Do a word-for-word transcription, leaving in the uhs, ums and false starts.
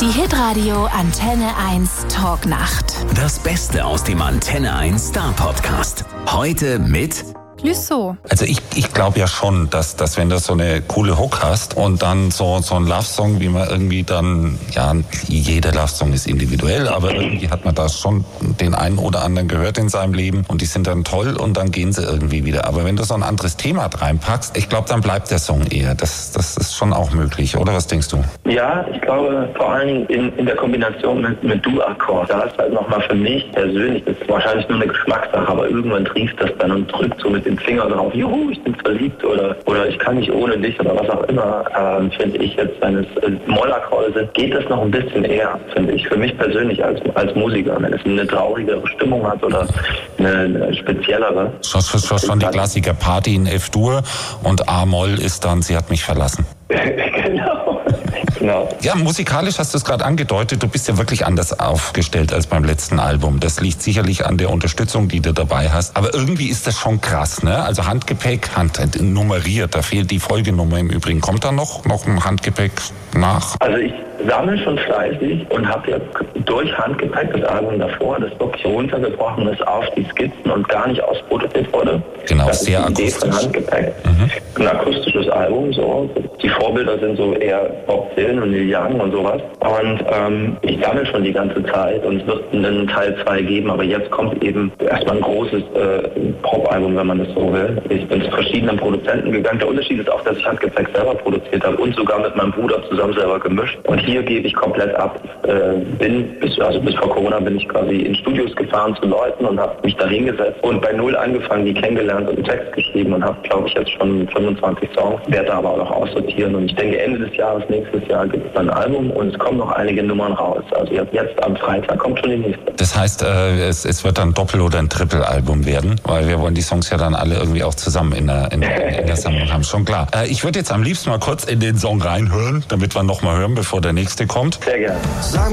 Die Hitradio Antenne eins Talknacht. Das Beste aus dem Antenne eins Star Podcast. Heute mit Clouseau. Also ich, ich glaube ja schon, dass, dass wenn du so eine coole Hook hast und dann so, so ein Love-Song, wie man irgendwie dann, ja, jeder Love-Song ist individuell, aber irgendwie hat man da schon den einen oder anderen gehört in seinem Leben und die sind dann toll und dann gehen sie irgendwie wieder. Aber wenn du so ein anderes Thema reinpackst, ich glaube, dann bleibt der Song eher. Das, das ist schon auch möglich, oder? Was denkst du? Ja, ich glaube vor allen Dingen in, in der Kombination mit, mit Du-Akkord. Da ist halt nochmal für mich persönlich, das ist wahrscheinlich nur eine Geschmackssache, aber irgendwann trieft das dann und drückt so mit den Finger drauf, juhu, ich bin verliebt oder oder ich kann nicht ohne dich oder was auch immer, ähm, finde ich jetzt, wenn es äh, Mollakkorde sind, geht das noch ein bisschen eher, finde ich, für mich persönlich als als Musiker, wenn es eine traurigere Stimmung hat oder eine, eine speziellere. Schon, schon, schon die Klassiker Party in F-Dur und A-Moll ist dann, sie hat mich verlassen. Genau. Genau. Ja, musikalisch hast du es gerade angedeutet, du bist ja wirklich anders aufgestellt als beim letzten Album. Das liegt sicherlich an der Unterstützung, die du dabei hast. Aber irgendwie ist das schon krass, ne? Also Handgepäck, Hand, nummeriert, da fehlt die Folgenummer im Übrigen. Kommt da noch, noch ein Handgepäck nach? Also ich sammle schon fleißig und habe jetzt durch Handgepäck das Album davor, das wirklich runtergebrochen ist auf die Skizzen und gar nicht ausproduziert wurde. Genau, das sehr ist die akustisch. Idee von Handgepäck. Mhm. Ein akustisches Album, so. Die Vorbilder sind so eher Bob Dylan und Neil Young und sowas. Und ähm, ich sammle schon die ganze Zeit und es wird einen Teil zwei geben, aber jetzt kommt eben erstmal ein großes äh, Pop-Album, wenn man das so will. Ich bin zu verschiedenen Produzenten gegangen. Der Unterschied ist auch, dass ich Handgepäck selber produziert habe und sogar mit meinem Bruder zusammen selber gemischt. Und hier gebe ich komplett ab. Äh, bin bis, also bis vor Corona bin ich quasi in Studios gefahren zu Leuten und habe mich da hingesetzt und bei Null angefangen, die kennengelernt und einen Text geschrieben und habe, glaube ich, jetzt schon fünfundzwanzig Songs, werde da aber auch noch aussortieren. Und ich denke, Ende des Jahres, nächstes Jahr gibt es dann ein Album und es kommen noch einige Nummern raus. Also jetzt, jetzt am Freitag kommt schon die nächste. Das heißt, äh, es, es wird dann Doppel- oder ein Triple-Album werden, weil wir wollen die Songs ja dann alle irgendwie auch zusammen in der, in der, in der Sammlung haben. Schon klar. Äh, ich würde jetzt am liebsten mal kurz in den Song reinhören, damit wir noch mal hören, bevor der nächste kommt. Sehr gerne.